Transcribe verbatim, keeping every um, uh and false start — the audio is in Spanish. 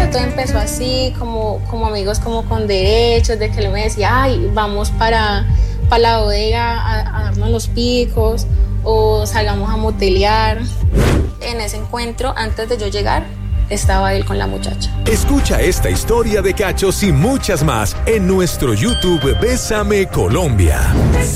sea, todo empezó así, como, como amigos como con derechos, de que él me decía, ay, vamos para, para la bodega a, a darnos los picos, o salgamos a motelear. En ese encuentro, antes de yo llegar, estaba él con la muchacha. Escucha esta historia de cachos y muchas más en nuestro YouTube Bésame Colombia.